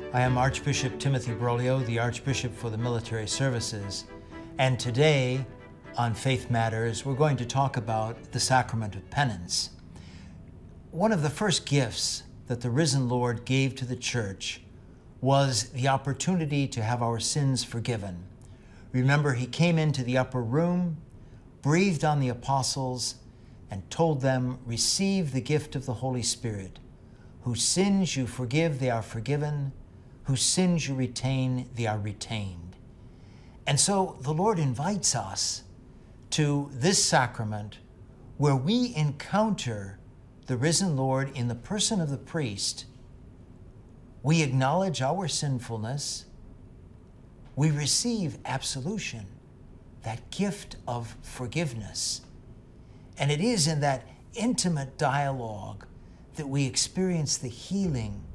I am Archbishop Timothy Broglio, the Archbishop for the Military Services, and today on Faith Matters, we're going to talk about the sacrament of penance. One of the first gifts that the risen Lord gave to the church was the opportunity to have our sins forgiven. Remember, he came into the upper room, breathed on the apostles, and told them, "Receive the gift of the Holy Spirit. Whose sins you forgive, they are forgiven. Whose sins you retain, they are retained." And so the Lord invites us to this sacrament where we encounter the risen Lord in the person of the priest. We acknowledge our sinfulness. We receive absolution, that gift of forgiveness. And it is in that intimate dialogue that we experience the healing